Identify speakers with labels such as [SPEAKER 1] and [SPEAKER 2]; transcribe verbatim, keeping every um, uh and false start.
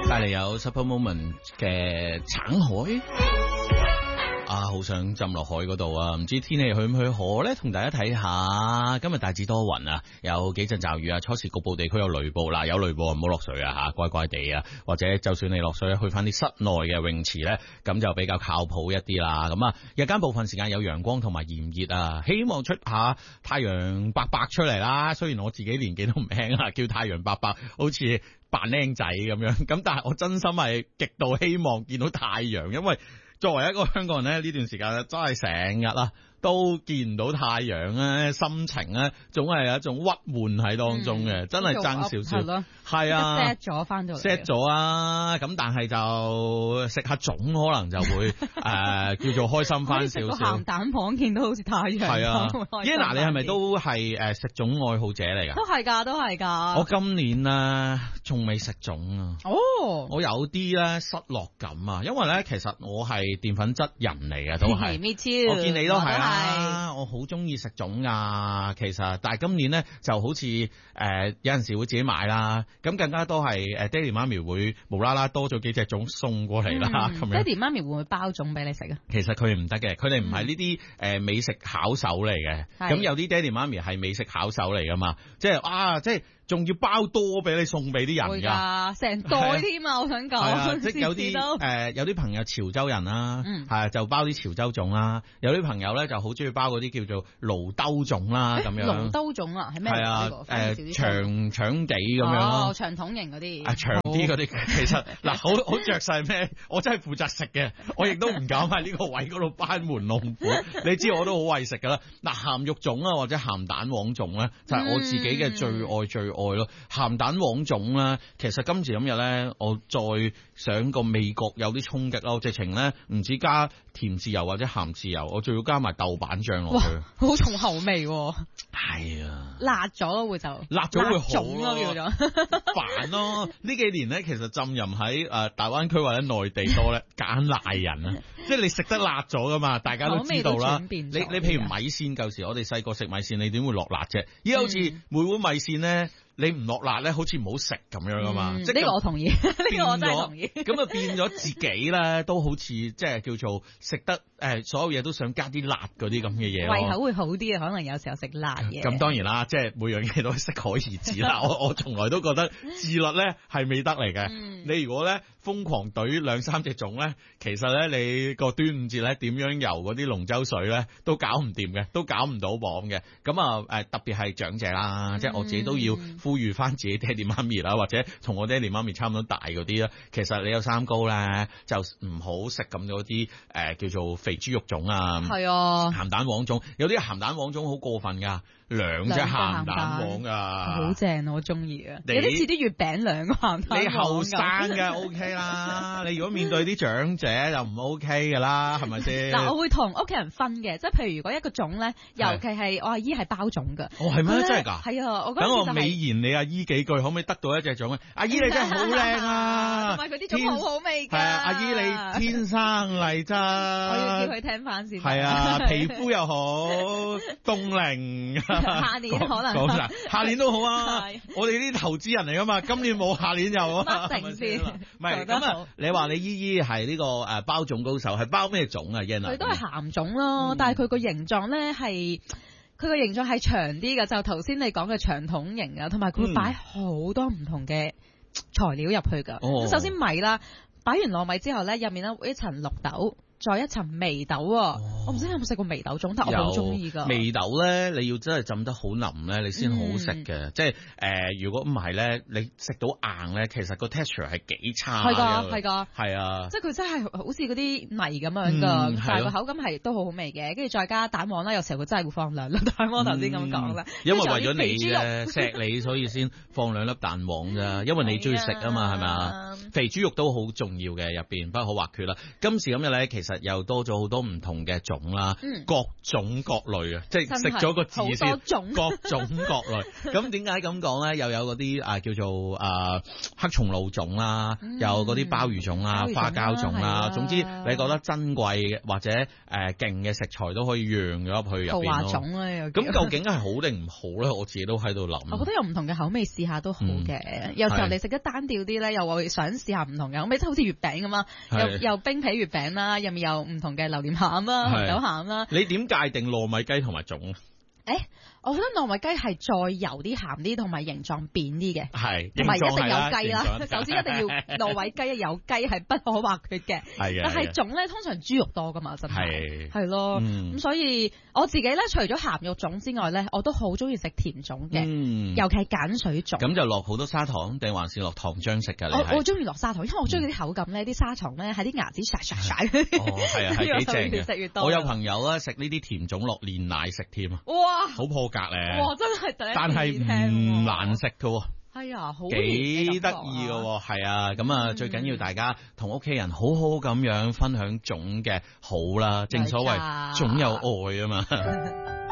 [SPEAKER 1] 帶嚟有 Super Moment 嘅橙海啊，好想浸落海嗰度啊！唔知天氣去唔去河呢？同大家睇下，今日大致多雲啊，有幾陣驟雨啊，初時局部地區有雷暴嗱，有雷暴唔好落水啊吓，乖乖地啊，或者就算你落水去翻啲室內嘅泳池呢，咁就比較靠譜一啲啦。咁啊，日間部分時間有陽光同埋炎熱啊，希望出下太陽伯伯出嚟啦。雖然我自己年紀都唔輕啊，叫太陽伯伯好似扮僆仔咁樣，咁但係我真心係極度希望見到太陽，因為作為一個香港人咧，呢段時間咧真係成日啦都見唔到太陽咧，心情咧總係有一種鬱悶喺當中嘅，嗯、真係爭少少。係啊
[SPEAKER 2] set 咗翻到嚟
[SPEAKER 1] set 咗啊，咁但係就食下粽可能就會誒、呃、叫做開心翻少少。
[SPEAKER 2] 鹹蛋黃見到好似太陽。係啊
[SPEAKER 1] Yana 你係咪都係誒食粽愛好者嚟㗎？
[SPEAKER 2] 都係㗎，都係㗎。
[SPEAKER 1] 我今年咧仲未食粽啊。
[SPEAKER 2] 哦，
[SPEAKER 1] 我有啲咧失落感啊，因為咧其實我係澱粉質人嚟嘅，都係。
[SPEAKER 2] Me too。
[SPEAKER 1] 我見你都係啦，我好中意食粽啊，其實，但係今年咧就好似誒、呃、有陣時會自己買啦。咁更加多係誒爹哋媽咪會無啦啦多咗幾隻粽送過嚟啦，咁、嗯、樣。
[SPEAKER 2] 爹哋媽咪會唔會包粽俾你食啊？
[SPEAKER 1] 其實佢唔得嘅，佢哋唔係呢啲誒美食巧手嚟嘅。咁、嗯、有啲爹哋媽咪係美食巧手嚟噶嘛，即係啊，即係仲要包多俾你送俾啲人㗎，
[SPEAKER 2] 成袋添啊！我想講，
[SPEAKER 1] 啊、即係有啲誒、呃、有啲朋友潮州人啦，係、嗯、就包啲潮州粽啦，有啲朋友咧就好中意包嗰啲叫做爐兜粽啦，咁樣。
[SPEAKER 2] 爐兜粽啊，係咩？係啊，
[SPEAKER 1] 誒長長地咁樣咯，
[SPEAKER 2] 哦，長筒型嗰啲。
[SPEAKER 1] 啊，長啲嗰啲，其實嗱，好好著曬咩？我真係負責食嘅，我亦都唔敢喺呢個位嗰度班門弄斧。你知我都好為食㗎啦。嗱，鹹肉粽啊，或者鹹蛋黃粽咧，就係、是、我自己嘅最愛最愛咯。鹹蛋黃粽咧，其實今時今日咧，我再想個味覺有啲衝擊咯，直情咧唔止加甜豉油或者鹹豉油，我仲要加埋豆瓣醬落去，
[SPEAKER 2] 好重口味喎。
[SPEAKER 1] 係啊，
[SPEAKER 2] 辣咗咯會就
[SPEAKER 1] 辣咗會好
[SPEAKER 2] 咯，叫做
[SPEAKER 1] 煩咯。呢幾年咧，其實浸淫喺誒大灣區或者內地多咧，揀辣人啊，即係你食得辣咗噶嘛，大家都知道啦。你你譬如米線，舊時我哋細個食米線，你點會落辣啫？而家好似每碗米線咧。你唔落辣咧，好似唔好食咁樣噶嘛？即係呢個我同意，呢個我真係同意。咁啊變咗自己咧，都好似即係叫做食得誒、呃，所有嘢都想加啲辣嗰啲咁嘅嘢。胃口會好啲啊，可能有時候食辣嘢。咁當然啦，即係每樣嘢都適可而止啦。我我從來都覺得自律咧係美德嚟嘅。嗯、你如果咧瘋狂懟兩三隻粽咧，其實咧你個端午節咧點樣游嗰啲龍舟水咧都搞唔掂嘅，都搞唔到磅嘅。咁啊誒特別係長者啦，嗯、即係我自己都要。呼籲翻自己爹哋媽咪啦，或者同我爹哋媽咪差唔多大嗰啲啦，其實你有三高咧，就唔好食咁多啲誒叫做肥豬肉粽啊，係啊，鹹蛋黃粽，有啲鹹蛋黃粽好過分噶，兩隻鹹蛋黃噶，好正，我中意啊！有啲似啲月餅兩個鹹蛋，你後生嘅 O K 啦，你如果面對啲長者就唔 O K 噶啦，係咪先？嗱，我會同屋企人分嘅，即係譬如如果一個粽咧，尤其係我阿姨係包粽噶，哦係咩？真係㗎？係啊，我等我美言你阿姨幾句，可唔可以得到一隻粽啊？阿姨你真係好靚啊，同埋佢啲粽好好味㗎。係啊，阿姨你天生麗質，我要叫佢聽翻先。係啊，皮膚又好，凍齡。下年可能，下年都好啊。我哋啲投資人嚟㗎嘛，今年冇，下年有啊。定先，唔係咁啊？你話你姨姨係呢個誒包粽高手，係包咩粽啊 Yana？佢都係鹹粽咯，嗯、但係佢個形狀咧係。佢個形狀係長啲嘅，就頭先你講嘅長筒形啊，同埋佢會擺好多唔同嘅材料入去噶。咁、嗯、首先米啦，擺完糯米之後咧，入面咧會一層綠豆。再一層眉豆，哦、我唔知你有冇食過眉豆粽，但我好中意噶。眉豆咧，你要真係浸得好腍咧，你先好食嘅。嗯、即係誒、呃，如果唔係咧，你食到硬咧，其實個 texture 係幾差嘅。係㗎，係㗎，係啊。即係佢真係好似嗰啲泥咁樣㗎，嗯、但係個口感係都好好味嘅。跟住再加蛋黃啦，有時候佢真係會放兩粒蛋黃，頭先咁講啦。因為為咗你咧錫你，所以先放兩粒蛋黃咋。因為你中意食啊嘛，係咪啊？肥豬肉都好重要嘅入邊，不可或缺啦。今時今日咧，其實又多咗好多唔同嘅種啦，嗯、各種各類啊，即係食咗個字先，各種各類。咁點解咁講咧？又有嗰啲啊叫做啊黑松露粽啦，嗯、有嗰啲鮑魚粽啦、花膠粽啦，總之你覺得珍貴或者誒勁嘅食材都可以釀咗入去入邊咯。豪華粽啊，咁究竟係好定唔好咧？我自己都喺度諗。我覺得有唔同嘅口味試下都好嘅，嗯、有時候你食得單調啲咧，又會想試
[SPEAKER 2] 試下唔同嘅，咁咪即係好似月餅咁啊，又又冰皮月餅啦，入面有唔同嘅榴蓮餡啦、紅豆餡啦。
[SPEAKER 1] 你點界定糯米雞同埋粽？
[SPEAKER 2] 誒，我覺得糯米雞係再油啲、鹹啲，同埋形狀扁啲嘅，
[SPEAKER 1] 係，
[SPEAKER 2] 同埋一定有雞啦。
[SPEAKER 1] 啦
[SPEAKER 2] 首先一定要糯米雞有雞係不可或缺嘅。
[SPEAKER 1] 係
[SPEAKER 2] 但係粽咧通常豬肉多噶嘛，真係係咯。咁、
[SPEAKER 1] 嗯、
[SPEAKER 2] 所以我自己咧，除咗鹹肉粽之外咧，我都好中意食甜粽嘅、嗯，尤其係鹼水粽。咁
[SPEAKER 1] 就落好多砂糖定還是落糖漿食㗎？
[SPEAKER 2] 我我中意落砂糖，因為我中意啲口感咧，啲、嗯、砂糖咧喺啲牙齒刷刷刷。哦，
[SPEAKER 1] 係啊，係幾正嘅。
[SPEAKER 2] 食越多。
[SPEAKER 1] 我有朋友咧食呢啲甜粽落煉奶食添啊！
[SPEAKER 2] 哇，
[SPEAKER 1] 好破格咧！
[SPEAKER 2] 哇，真係第一次聽，
[SPEAKER 1] 但係唔難食㗎喎。
[SPEAKER 2] 係啊，好
[SPEAKER 1] 幾得意㗎喎，係啊，咁啊、嗯、最緊要大家同屋企人好好咁樣分享粽嘅好啦，正所謂粽有愛啊嘛。